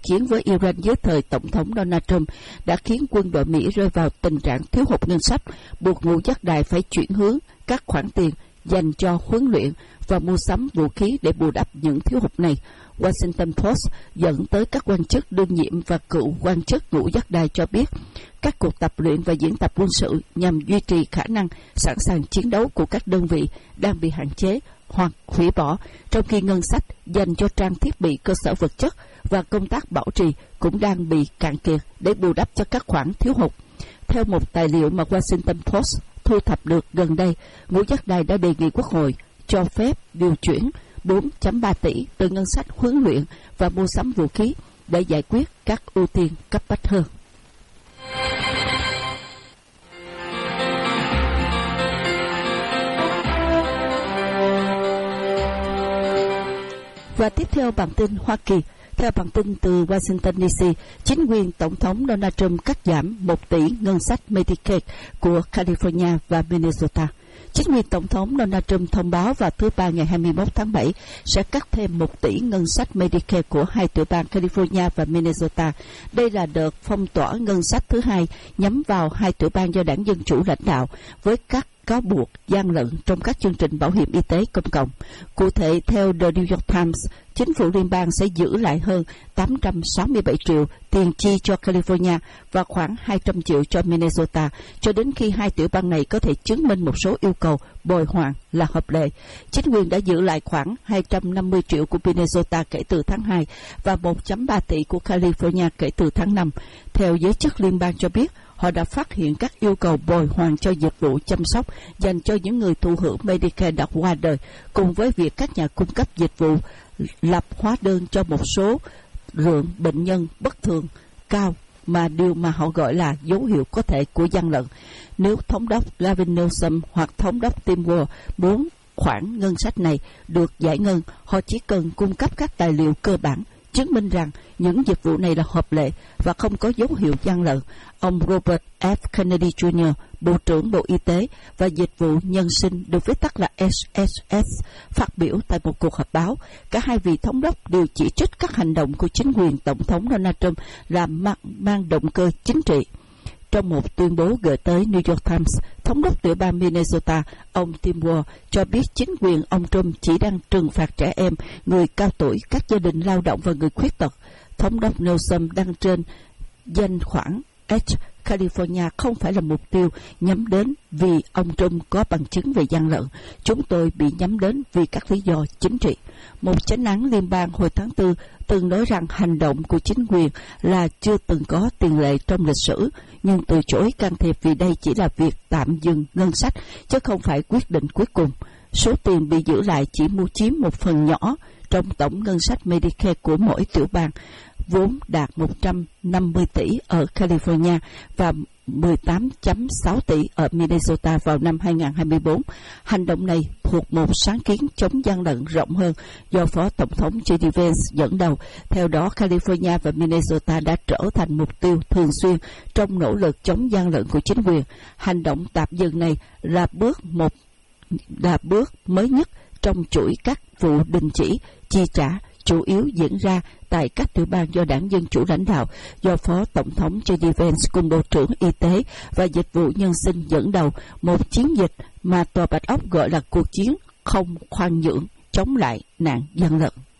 chiến với Iran dưới thời Tổng thống Donald Trump đã khiến quân đội Mỹ rơi vào tình trạng thiếu hụt ngân sách, buộc ngũ giác đài phải chuyển hướng các khoản tiền dành cho huấn luyện và mua sắm vũ khí để bù đắp những thiếu hụt này. Washington Post dẫn tới các quan chức đương nhiệm và cựu quan chức ngũ giác đài cho biết các cuộc tập luyện và diễn tập quân sự nhằm duy trì khả năng sẵn sàng chiến đấu của các đơn vị đang bị hạn chế hoặc hủy bỏ, trong khi ngân sách dành cho trang thiết bị cơ sở vật chất và công tác bảo trì cũng đang bị cạn kiệt để bù đắp cho các khoản thiếu hụt. Theo một tài liệu mà Washington Post thu thập được gần đây, ngũ giác đài đã đề nghị Quốc hội cho phép điều chuyển 4.3 tỷ từ ngân sách huấn luyện và mua sắm vũ khí để giải quyết các ưu tiên cấp bách hơn. Và tiếp theo bản tin Hoa Kỳ. Theo bản tin từ Washington DC, chính quyền Tổng thống Donald Trump cắt giảm 1 tỷ ngân sách Medicaid của California và Minnesota. Chính quyền Tổng thống Donald Trump thông báo vào thứ Ba ngày 21 tháng 7 sẽ cắt thêm 1 tỷ ngân sách Medicaid của hai tiểu bang California và Minnesota. Đây là đợt phong tỏa ngân sách thứ hai nhắm vào hai tiểu bang do đảng Dân Chủ lãnh đạo, với các cáo buộc gian lận trong các chương trình bảo hiểm y tế công cộng. Cụ thể, theo The New York Times, chính phủ liên bang sẽ giữ lại hơn 867 triệu tiền chi cho California và khoảng 200 triệu cho Minnesota, cho đến khi hai tiểu bang này có thể chứng minh một số yêu cầu bồi hoàn là hợp lệ. Chính quyền đã giữ lại khoảng 250 triệu của Minnesota kể từ tháng 2 và 1.3 tỷ của California kể từ tháng 5. Theo giới chức liên bang cho biết, họ đã phát hiện các yêu cầu bồi hoàn cho dịch vụ chăm sóc dành cho những người thụ hưởng Medicare đã qua đời, cùng với việc các nhà cung cấp dịch vụ lập hóa đơn cho một số lượng bệnh nhân bất thường cao, mà điều mà họ gọi là dấu hiệu có thể của gian lận. Nếu thống đốc Gavin Newsom hoặc thống đốc Tim Walz muốn khoản ngân sách này được giải ngân, họ chỉ cần cung cấp các tài liệu cơ bản chứng minh rằng những dịch vụ này là hợp lệ và không có dấu hiệu gian lận. Ông Robert F. Kennedy Jr., Bộ trưởng Bộ Y tế và Dịch vụ Nhân sinh, được viết tắt là SSS, phát biểu tại một cuộc họp báo. Cả hai vị thống đốc đều chỉ trích các hành động của chính quyền Tổng thống Donald Trump là mang động cơ chính trị. Trong một tuyên bố gửi tới New York Times, thống đốc tiểu bang Minnesota, ông Tim Walz, cho biết chính quyền ông Trump chỉ đang trừng phạt trẻ em, người cao tuổi, các gia đình lao động và người khuyết tật. Thống đốc Newsom đăng trên danh khoản X, California không phải là mục tiêu nhắm đến vì ông Trump có bằng chứng về gian lận. Chúng tôi bị nhắm đến vì các lý do chính trị. Một chánh án liên bang hồi tháng 4 từng nói rằng hành động của chính quyền là chưa từng có tiền lệ trong lịch sử, nhưng từ chối can thiệp vì đây chỉ là việc tạm dừng ngân sách, chứ không phải quyết định cuối cùng. Số tiền bị giữ lại chỉ mua chiếm một phần nhỏ trong tổng ngân sách Medicare của mỗi tiểu bang, vốn đạt 150 tỷ ở California và 18.6 tỷ ở Minnesota vào năm 2024. Hành động này thuộc một sáng kiến chống gian lận rộng hơn do Phó Tổng thống J.D. Vance dẫn đầu. Theo đó, California và Minnesota đã trở thành mục tiêu thường xuyên trong nỗ lực chống gian lận của chính quyền. Hành động tạm dừng này là bước mới nhất trong chuỗi các vụ đình chỉ chi trả chủ yếu diễn ra tại các tiểu bang do đảng Dân Chủ lãnh đạo, do Phó Tổng thống J.D. Vance cùng Bộ trưởng Y tế và Dịch vụ Nhân sinh dẫn đầu, một chiến dịch mà Tòa Bạch Ốc gọi là cuộc chiến không khoan nhượng chống lại nạn gian lận.